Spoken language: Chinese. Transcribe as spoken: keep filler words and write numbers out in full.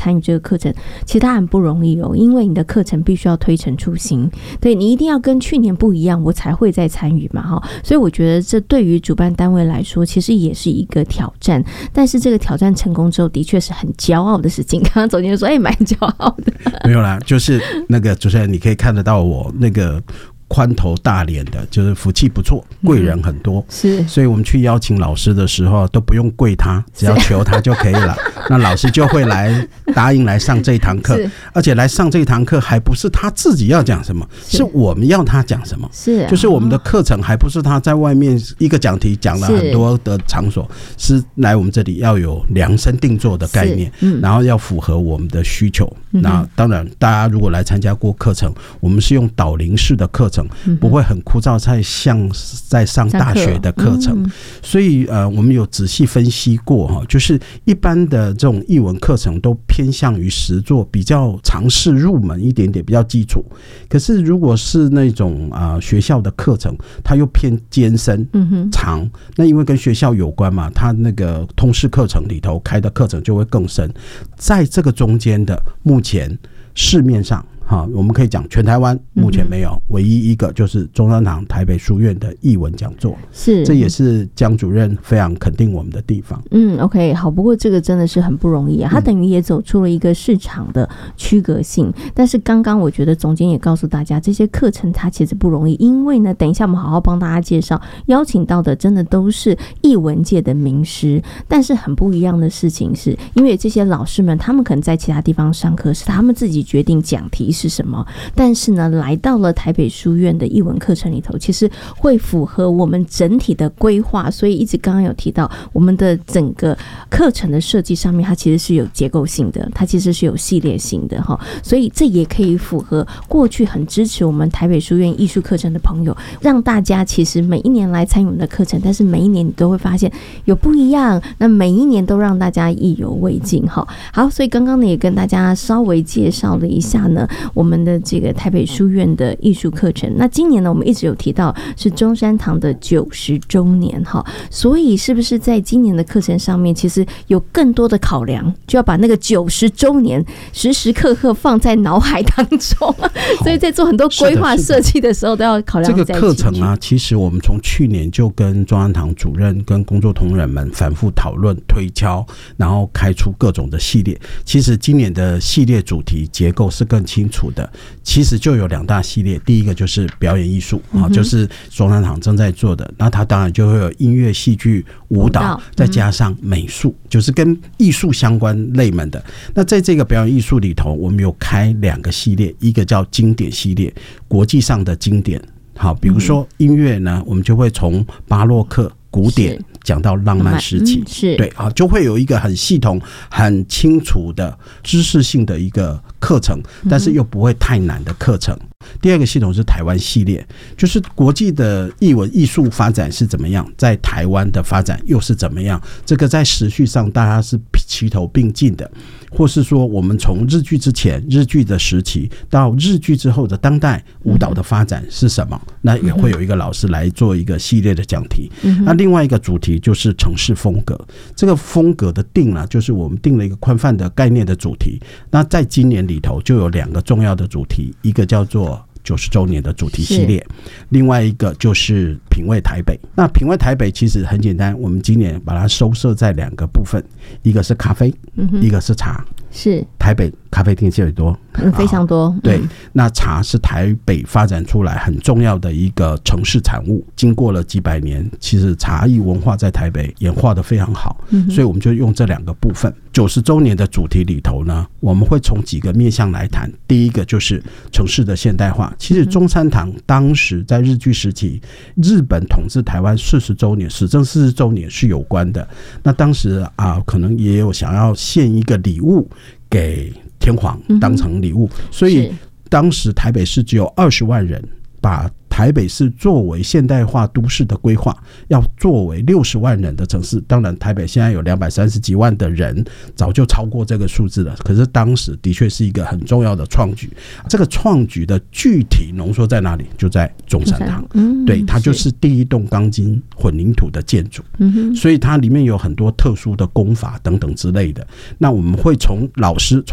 参与这个课程，其实它很不容易哦，因为你的课程必须要推陈出新，对，你一定要跟去年不一样，我才会再参与嘛，所以我觉得这对于主办单位来说其实也是一个挑战，但是这个挑战成功之后的确是很骄傲的事情。刚刚总监说哎，蛮骄傲的。 没有啦，就是那个主持人你可以看得到我那个宽头大脸的，就是福气不错，贵人很多、嗯、 是， 所以我们去邀请老师的时候都不用跪他，只要求他就可以了那老师就会来答应来上这一堂课，而且来上这一堂课还不是他自己要讲什么， 是, 是我们要他讲什么， 是、啊、 就是我们的课程还不是他在外面一个讲题讲了很多的场所， 是, 是来我们这里要有量身定做的概念、嗯、然后要符合我们的需求、嗯、那当然大家如果来参加过课程，我们是用导聆式的课程，不会很枯燥，太像在上大学的课程、嗯、所以呃，我们有仔细分析过，就是一般的这种艺文课程都偏向于实作，比较尝试入门一点点，比较基础。可是如果是那种、呃、学校的课程，它又偏艰深、嗯、长，那因为跟学校有关嘛，它那个通识课程里头开的课程就会更深。在这个中间的，目前市面上好，我们可以讲全台湾目前没有、嗯、唯一一个就是中山堂台北书院的艺文讲座，是，这也是江主任非常肯定我们的地方。 嗯 OK 好，不过这个真的是很不容易啊，他等于也走出了一个市场的区隔性、嗯、但是刚刚我觉得总监也告诉大家，这些课程它其实不容易，因为呢等一下我们好好帮大家介绍，邀请到的真的都是艺文界的名师，但是很不一样的事情是，因为这些老师们他们可能在其他地方上课是他们自己决定讲题是什么，但是呢来到了台北书院的艺文课程里头，其实会符合我们整体的规划，所以一直刚刚有提到我们的整个课程的设计上面，它其实是有结构性的，它其实是有系列性的，所以这也可以符合过去很支持我们台北书院艺术课程的朋友，让大家其实每一年来参与我们的课程，但是每一年你都会发现有不一样，那每一年都让大家意犹未尽。好，所以刚刚呢也跟大家稍微介绍了一下呢我们的这个台北书院的艺术课程，那今年呢我们一直有提到是中山堂的九十周年，所以是不是在今年的课程上面其实有更多的考量，就要把那个九十周年时时刻刻放在脑海当中所以在做很多规划设计的时候都要考量在这个课程啊，其实我们从去年就跟中山堂主任跟工作同仁们反复讨论推敲，然后开出各种的系列。其实今年的系列主题结构是更清楚的，其实就有两大系列，第一个就是表演艺术、嗯、就是中山堂正在做的，那它当然就会有音乐、戏剧、舞蹈，再加上美术、嗯、就是跟艺术相关类们的。那在这个表演艺术里头，我们有开两个系列，一个叫经典系列，国际上的经典，好，比如说音乐呢，我们就会从巴洛克、古典讲到浪漫时期、嗯、是对啊，就会有一个很系统、很清楚的知识性的一个课程，但是又不会太难的课程。第二个系统是台湾系列，就是国际的艺文艺术发展是怎么样，在台湾的发展又是怎么样，这个在时序上大家是齐头并进的，或是说我们从日剧之前日剧的时期到日剧之后的当代舞蹈的发展是什么，那也会有一个老师来做一个系列的讲题。那另外一个主题就是城市风格，这个风格的定了，就是我们定了一个宽泛的概念的主题。那在今年里头就有两个重要的主题，一个叫做九十周年的主题系列，另外一个就是品味台北。那品味台北其实很简单，我们今年把它收摄在两个部分，一个是咖啡、嗯、一个是茶。是台北咖啡厅就有多、 嗯、非常多、嗯、 对，那茶是台北发展出来很重要的一个城市产物，经过了几百年，其实茶艺文化在台北演化得非常好、嗯、所以我们就用这两个部分。九十周年的主题里头呢，我们会从几个面向来谈。第一个就是城市的现代化，其实中山堂当时在日据时期，日本统治台湾四十周年，始政四十周年是有关的。那当时啊，可能也有想要献一个礼物给天皇当成礼物、嗯、所以当时台北市只有二十万人，把台北市作为现代化都市的规划，要作为六十万人的城市。当然台北现在有两百三十几万的人，早就超过这个数字了，可是当时的确是一个很重要的创举。这个创举的具体浓缩在哪里？就在中山堂、嗯、对，它就是第一栋钢筋混凝土的建筑、嗯、所以它里面有很多特殊的工法等等之类的。那我们会从老师